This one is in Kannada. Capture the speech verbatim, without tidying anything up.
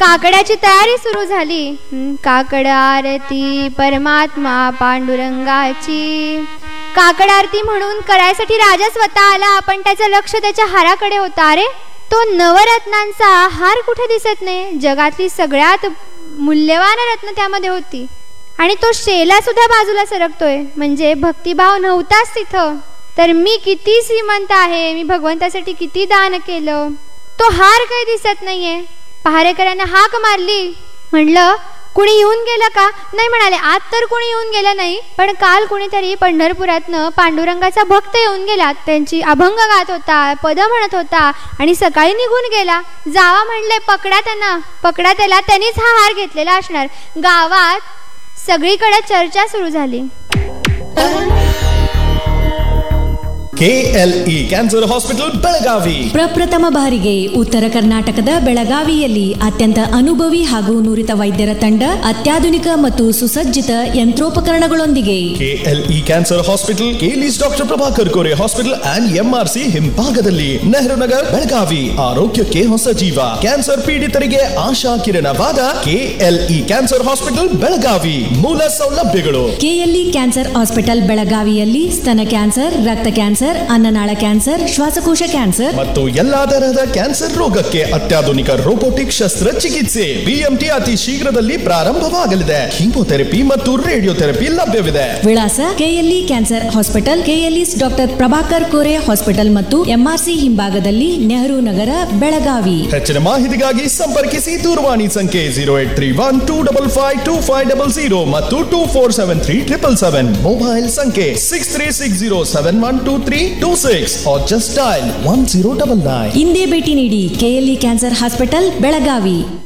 काकड्याची तयारी सुरू झाली. काकड आरती परमात्मा पांडुरंगाची. काकड आरती म्हणून करायसाठी राजा स्वतः आला, पण त्याचं लक्ष त्याच्या हाराकडे होता. अरे तो नवरत्नांचा हार कुठे दिसत नाही. जगातली सगळ्यात मूल्यवान रत्न त्यामध्ये होती आणि तो शेला सुद्धा बाजूला सरकतोय. म्हणजे भक्तिभाव नव्हताच तिथं. तर मी किती श्रीमंत आहे, मी भगवंतासाठी किती दान केलं, तो हार काही दिसत नाहीये. पहारेकरांना हाक मारली, म्हणलं कुणी येऊन गेलं का? नाही म्हणाले, आज तर कुणी येऊन गेलं नाही, पण काल कुणीतरी पंढरपुरातनं पांडुरंगाचा भक्त येऊन गेला. त्यांची अभंग गात होता, पद म्हणत होता आणि सकाळी निघून गेला. जावा म्हणले, पकडा त्यांना, पकडा त्याला, त्यांनीच हा हार घेतलेला असणार. गावात सगळीकडे चर्चा सुरू झाली. ಕೆಎಲ್ಇ ಕ್ಯಾನ್ಸರ್ ಹಾಸ್ಪಿಟಲ್ ಬೆಳಗಾವಿ ಪ್ರಪ್ರಥಮ ಬಾರಿಗೆ ಉತ್ತರ ಕರ್ನಾಟಕದ ಬೆಳಗಾವಿಯಲ್ಲಿ ಅತ್ಯಂತ ಅನುಭವಿ ಹಾಗೂ ನುರಿತ ವೈದ್ಯರ ತಂಡ ಅತ್ಯಾಧುನಿಕ ಮತ್ತು ಸುಸಜ್ಜಿತ ಯಂತ್ರೋಪಕರಣಗಳೊಂದಿಗೆ KLE cancer hospital KLES doctor Prabhakar Kore hospital and MRC ಹಿಂಭಾಗದಲ್ಲಿ ನೆಹರು ನಗರ್ ಬೆಳಗಾವಿ. ಆರೋಗ್ಯಕ್ಕೆ ಹೊಸ ಜೀವ. ಕ್ಯಾನ್ಸರ್ ಪೀಡಿತರಿಗೆ ಆಶಾ ಕಿರಣವಾದ ಕೆಎಲ್ಇ ಕ್ಯಾನ್ಸರ್ ಹಾಸ್ಪಿಟಲ್ ಬೆಳಗಾವಿ. ಮೂಲ ಸೌಲಭ್ಯಗಳು: ಕೆಎಲ್ಇ ಕ್ಯಾನ್ಸರ್ ಹಾಸ್ಪಿಟಲ್ ಬೆಳಗಾವಿಯಲ್ಲಿ ಸ್ತನ ಕ್ಯಾನ್ಸರ್, ರಕ್ತ ಕ್ಯಾನ್ಸರ್, ಅನ್ನನಾಳ ಕ್ಯಾನ್ಸರ್, ಶ್ವಾಸಕೋಶ ಕ್ಯಾನ್ಸರ್ ಮತ್ತು ಎಲ್ಲಾ ತರಹದ ಕ್ಯಾನ್ಸರ್ ರೋಗಕ್ಕೆ ಅತ್ಯಾಧುನಿಕ ರೋಬೋಟಿಕ್ ಶಸ್ತ್ರಚಿಕಿತ್ಸೆ. ಬಿಎಂಟಿ ಅತಿ ಶೀಘ್ರದಲ್ಲಿ ಪ್ರಾರಂಭವಾಗಲಿದೆ. ಕೀಮೋಥೆರಪಿ ಮತ್ತು ರೇಡಿಯೋಥೆರಪಿ ಲಭ್ಯವಿದೆ. ವಿಳಾಸ: KLE cancer hospital, KLES doctor Prabhakar Kore hospital ಮತ್ತು ಎಂಆರ್ಸಿ ಹಿಂಭಾಗದಲ್ಲಿ, ನೆಹರು ನಗರ, ಬೆಳಗಾವಿ. ಹೆಚ್ಚಿನ ಮಾಹಿತಿಗಾಗಿ ಸಂಪರ್ಕಿಸಿ. ದೂರವಾಣಿ ಸಂಖ್ಯೆ zero eight three one two double five two five double zero ಮತ್ತು two four seven three triple seven. Mobile ಸಂಖ್ಯೆ six three six zero seven one two three two six or just dial one zero double nine. ಇಂದೇ ಭೇಟಿ ನೀಡಿ ಕೆಎಲ್ಇ ಕ್ಯಾನ್ಸರ್ ಹಾಸ್ಪಿಟಲ್ ಬೆಳಗಾವಿ.